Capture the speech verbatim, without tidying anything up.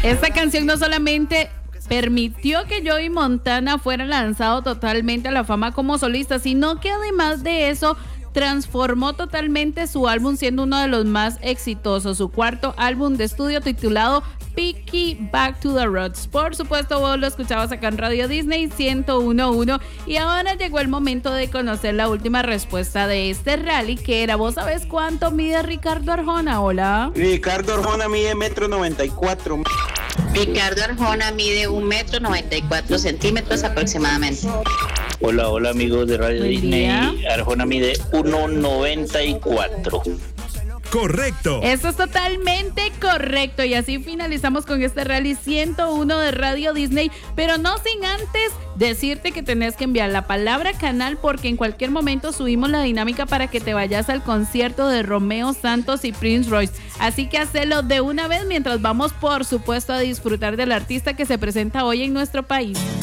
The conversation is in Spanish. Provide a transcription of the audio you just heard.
Esta canción no solamente permitió que Joey Montana fuera lanzado totalmente a la fama como solista, sino que además de eso transformó totalmente su álbum, siendo uno de los más exitosos, su cuarto álbum de estudio titulado Picky Back to the Roots. Por supuesto, vos lo escuchabas acá en Radio Disney ciento uno punto uno y ahora llegó el momento de conocer la última respuesta de este rally, que era, ¿vos sabés cuánto mide Ricardo Arjona? Hola. Ricardo Arjona mide metro noventa y cuatro. Ricardo Arjona mide un metro noventa y cuatro centímetros aproximadamente. Hola, hola amigos de Radio Buen Disney. día. Arjona mide uno noventa y cuatro. Correcto. Eso es totalmente correcto y así finalizamos con este rally ciento uno de Radio Disney, pero no sin antes decirte que tenés que enviar la palabra canal, porque en cualquier momento subimos la dinámica para que te vayas al concierto de Romeo Santos y Prince Royce, así que hacelo de una vez mientras vamos por supuesto a disfrutar del artista que se presenta hoy en nuestro país.